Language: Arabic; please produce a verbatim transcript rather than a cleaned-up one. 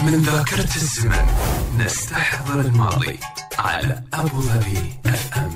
من ذاكرة الزمن نستحضر الماضي على أبو ظبي أف أم.